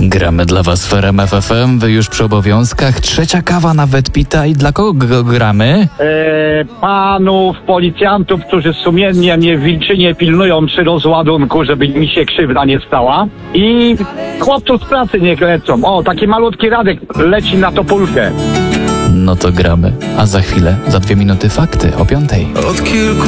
Gramy dla was w RMF FM, wy już przy obowiązkach. Trzecia kawa nawet pita i dla kogo gramy? Panów policjantów, którzy sumiennie mnie w Wilczynie pilnują przy rozładunku, żeby mi się krzywda nie stała. I chłopców z pracy niech lecą. O, taki malutki Radek leci na Topólkę. No to gramy. A za chwilę, za 2 minuty fakty o 5:00. Od kilku